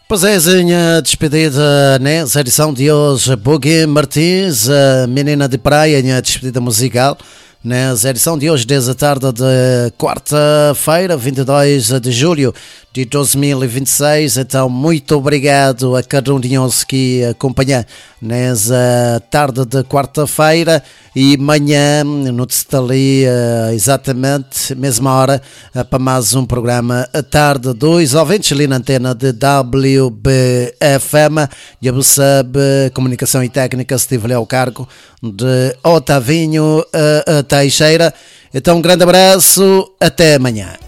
Pois é, a despedida, né? A edição de hoje, Boogie Martins, a menina de praia, a despedida musical, né? A edição de hoje, 10 da tarde de quarta-feira, 22 de julho de 2026. Então, muito obrigado a cada um de nós que acompanha nessa tarde de quarta-feira e amanhã, no ali, exatamente, mesma hora, para mais um programa à tarde, 2 ouvintes ali na antena de WBFM, e a sabe, comunicação e técnica, estive ali ao cargo de Otavinho Teixeira. Então, um grande abraço, até amanhã.